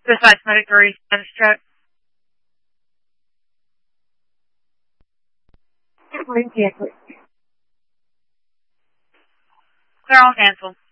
Besides medic 3, status check. Clear on cancel.